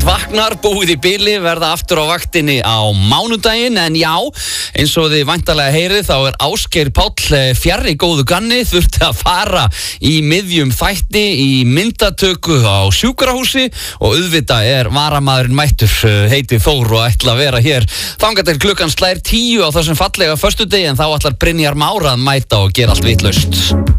Vaknar, búið í bili, verða aftur á vaktinni á mánudaginn. En já, eins og þið væntanlega heyrið, þá er Ásgeir Páll fjarri góðu ganni, þurfti að fara í miðjum þætti í myndatöku á sjúkrahúsi og auðvitað er varamaðurinn mættur, heiti Þór og ætla að vera hér þangað til klukkan slær 10 á þessum fallega föstudegi, en þá ætlar Brynjar Már að mæta og gera allt vitlaust.